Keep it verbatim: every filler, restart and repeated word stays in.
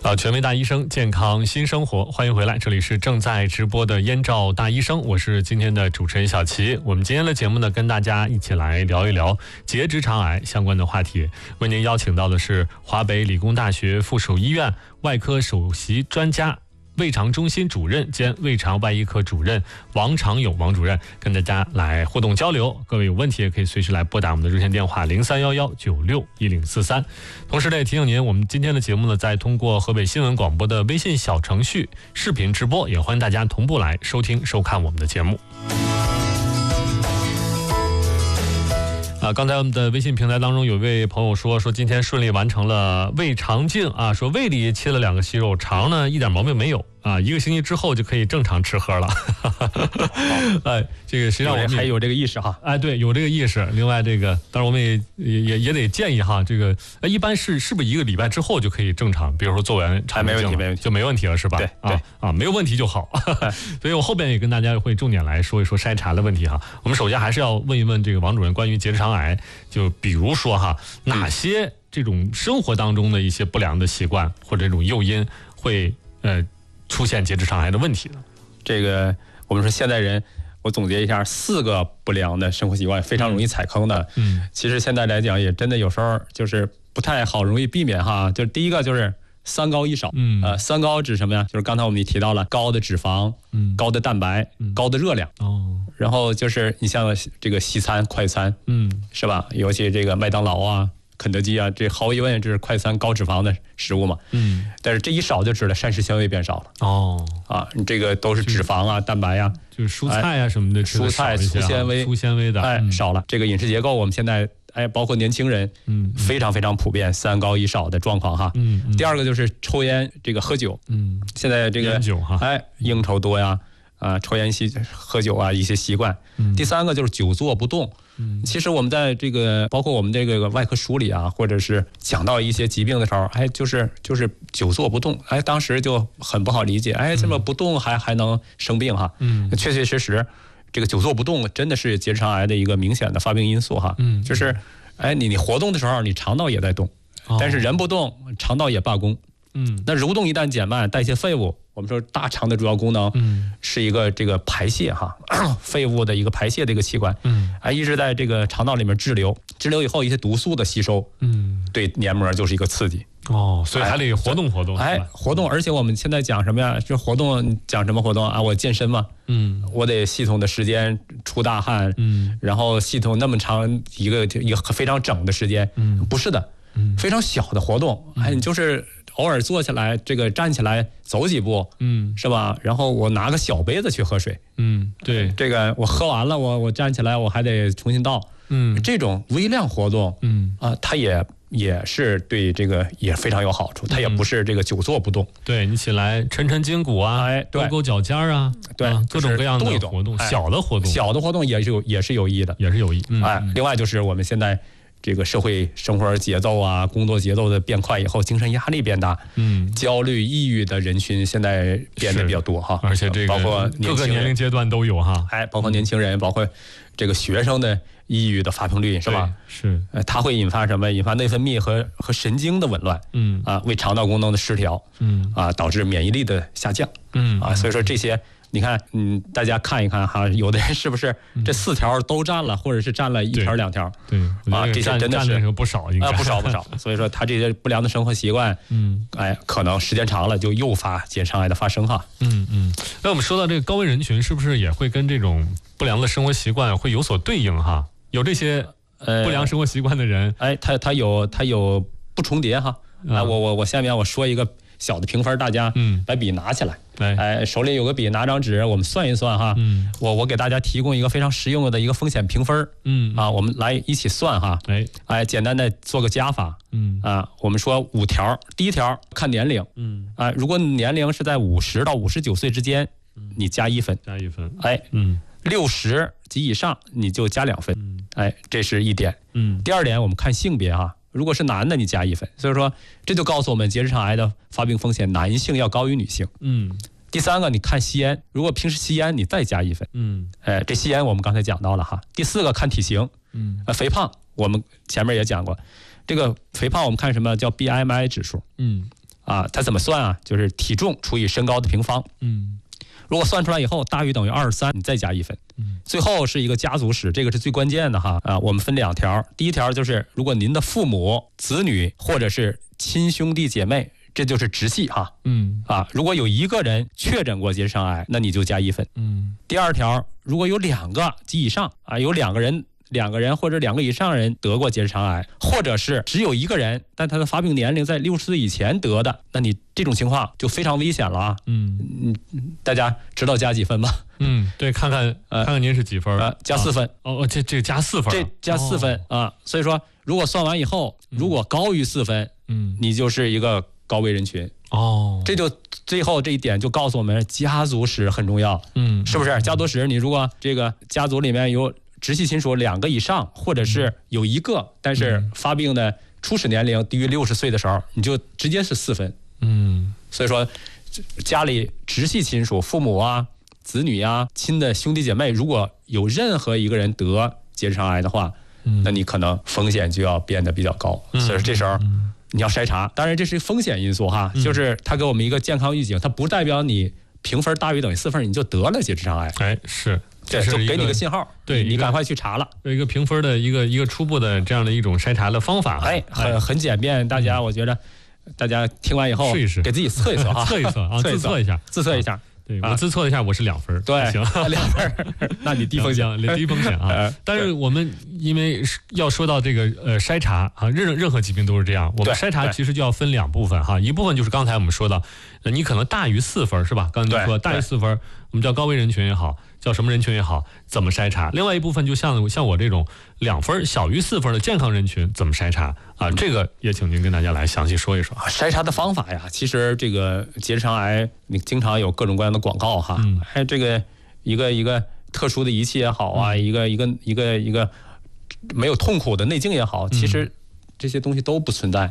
啊，权威大医生，健康新生活，欢迎回来，这里是正在直播的燕赵大医生，我是今天的主持人小齐。我们今天的节目呢，跟大家一起来聊一聊结直肠癌相关的话题。为您邀请到的是华北理工大学附属医院外科首席专家、胃肠中心主任兼胃肠外医科主任王长友王主任，跟大家来互动交流。各位有问题也可以随时来拨打我们的热线电话零三幺幺九六一零四三。同时呢，也提醒您，我们今天的节目呢，在通过河北新闻广播的微信小程序视频直播，也欢迎大家同步来收听收看我们的节目。啊，刚才我们的微信平台当中有位朋友说，说今天顺利完成了胃肠镜啊，说胃里切了两个息肉，肠呢一点毛病没有啊，一个星期之后就可以正常吃喝了。哎，这个实际上我们还有这个意识哈， 哎，对，有这个意识。另外，这个当然我们也也也得建议哈，这个一般是是不是一个礼拜之后就可以正常？比如说做完肠镜， 没问题，没问题， 就没问题了，是吧？ 对对啊, 啊，没有问题就好。所以我后边也跟大家会重点来说一说筛查的问题哈。我们首先还是要问一问这个王主任关于结直肠癌，就比如说哈，哪些这种生活当中的一些不良的习惯或者这种诱因会呃出现结直肠癌的问题呢？ 这个我们说现代人，我总结一下，四个不良的生活习惯非常容易踩坑的。嗯，其实现在来讲也真的有时候就是不太好，容易避免哈。就是第一个就是三高一少。嗯，呃，三高指什么呀？就是刚才我们也提到了高的脂肪，嗯，高的蛋白，嗯，高的热量。哦，然后就是你像这个西餐、快餐，嗯，是吧？尤其这个麦当劳啊、肯德基啊，这毫无疑问这是快餐高脂肪的食物嘛。嗯，但是这一少就指的膳食纤维变少了。哦，啊，你这个都是脂肪啊、蛋白啊， 就是蔬菜啊什么的， 哎、蔬菜粗纤维、 粗纤维的， 哎，少了。这个饮食结构，我们现在哎，包括年轻人，嗯，非常非常普遍，三高一少的状况哈。嗯，嗯第二个就是抽烟，这个喝酒，嗯，现在这个酒哈， 哎，应酬多呀。啊，抽烟、吸、喝酒啊，一些习惯。嗯、第三个就是久坐不动。嗯，其实我们在这个包括我们这个外科书里啊，或者是讲到一些疾病的时候，哎，就是就是久坐不动，哎，当时就很不好理解，哎，这么不动还还能生病哈？嗯，确确实实，这个久坐不动真的是结直肠癌的一个明显的发病因素哈。嗯，就是哎，你你活动的时候，你肠道也在动，哦、但是人不动，肠道也罢工。嗯，那蠕动一旦减慢，代谢废物。我们说大肠的主要功能，嗯，是一个这个排泄哈，废物的一个排泄的一个器官，嗯，啊，一直在这个肠道里面滞留，滞留以后一些毒素的吸收，嗯，对黏膜就是一个刺激。 哦，所以还得活动活动， 哎，活动，而且我们现在讲什么呀？就活动讲什么活动啊？我健身嘛，嗯，我得系统的时间出大汗，嗯，然后系统那么长一个一个非常整的时间，嗯，不是的，嗯，非常小的活动，哎，你就是。偶尔坐起来，这个站起来走几步，嗯，是吧？然后我拿个小杯子去喝水， 嗯，对， 这个我喝完了，我我站起来，我还得重新倒，嗯，这种微量活动，嗯啊，它也也是对这个也非常有好处，它也不是这个久坐不动， 对你起来抻抻筋骨啊，哎，勾勾脚尖啊， 对， 各种各样的活动，小的活动， 小的活动也是有也是有益的， 也是有益， 哎，另外就是我们现在。这个社会生活节奏啊，工作节奏的变快以后，精神压力变大，嗯，焦虑、抑郁的人群现在变得比较多哈， 而且这个包括各个年龄阶段都有哈， 哎，包括年轻人，包括这个学生的抑郁的发病率是吧？ 是， 呃，它会引发什么？引发内分泌和和神经的紊乱，嗯啊，胃肠道功能的失调，嗯啊，导致免疫力的下降，嗯啊，所以说这些。你看，嗯，大家看一看哈，有的人是不是这四条都占了，或者是占了一条两条？ 对啊，这些真的是不少，应该啊不少不少。所以说，他这些不良的生活习惯，嗯，哎，可能时间长了就诱发结肠癌的发生哈。 嗯嗯。那我们说到这个高危人群，是不是也会跟这种不良的生活习惯会有所对应哈？有这些不良生活习惯的人， 哎，他他有他有不重叠哈。啊，我我我下面我说一个。小的评分，大家嗯把笔拿起来，哎、哎，手里有个笔，拿张纸，我们算一算哈。嗯，我我给大家提供一个非常实用的一个风险评分，嗯啊，我们来一起算哈。哎哎，简单的做个加法，嗯啊，我们说五条，第一条看年龄，嗯啊，如果年龄是在五十到五十九岁之间，你加一分， 加一分， 哎，嗯，六十及以上你就加两分，嗯，哎，这是一点，嗯，第二点我们看性别哈。如果是男的，你加一分，所以说这就告诉我们结直肠癌的发病风险，男性要高于女性。嗯，第三个，你看吸烟，如果平时吸烟，你再加一分。嗯，哎，这吸烟我们刚才讲到了哈。第四个看体型，嗯，呃，肥胖，我们前面也讲过，这个肥胖我们看什么叫 B M I 指数，嗯， 啊，它怎么算啊？就是体重除以身高的平方。 嗯， 如果算出来以后大于等于二十三，你再加一分。 嗯， 最后是一个家族史，这个是最关键的哈啊。我们分两条，第一条就是如果您的父母、子女或者是亲兄弟姐妹，这就是直系哈。 嗯啊，如果有一个人确诊过结直肠癌，那你就加一分。 嗯。 第二条，如果有两个及以上啊，有两个人。两个人或者两个以上人得过结直肠癌，或者是只有一个人，但他的发病年龄在六十岁以前得的，那你这种情况就非常危险了啊！嗯嗯，大家知道加几分吗？ 嗯，对，看看看看您是几分？ 呃，加四分。 哦哦，这这加四分， 这加四分啊！所以说，如果算完以后，如果高于四分，嗯，你就是一个高危人群。哦，这就最后这一点就告诉我们，家族史很重要。嗯，是不是？家族史，你如果这个家族里面有直系亲属两个以上，或者是有一个，但是发病的初始年龄低于六十岁的时候，你就直接是四分。嗯，所以说家里直系亲属、父母啊、子女啊、亲的兄弟姐妹，如果有任何一个人得结直肠癌的话，那你可能风险就要变得比较高。所以说这时候你要筛查，当然这是风险因素哈，就是它给我们一个健康预警，它不代表你评分大于等于四分你就得了结直肠癌。 哎，是。 这就给你个信号， 对你赶快去查了， 有一个评分的一个一个初步的这样的一种筛查的方法， 哎，很很简便，大家我觉得大家听完以后试一试， 给自己测一测哈， 测一测啊，自测一下， 自测一下。 对我自测一下，我是两分， 对， 行， 两分，那你低风险， 低风险啊。但是我们因为要说到这个呃筛查啊，任任何疾病都是这样，我们筛查其实就要分两部分哈，一部分就是刚才我们说到，你可能大于四分是吧？刚才你说大于四分，我们叫高危人群也好，叫什么人群也好，怎么筛查？另外一部分就像像我这种两分小于四分的健康人群怎么筛查啊？这个也请您跟大家来详细说一说。 筛查的方法呀，其实这个结直肠癌你经常有各种各样的广告哈，嗯、还这个一个一个特殊的仪器也好啊，嗯、一个一个一个一个没有痛苦的内镜也好，其实这些东西都不存在。